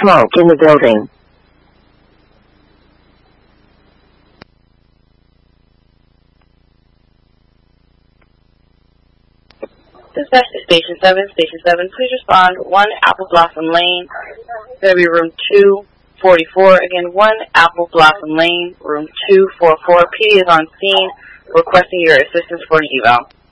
smoke in the building. Dispatch to Station 7. Station 7, please respond. 1 Apple Blossom Lane. It's going to be room 244. Again, 1 Apple Blossom Lane, room 244. PD is on scene, requesting your assistance for an eval.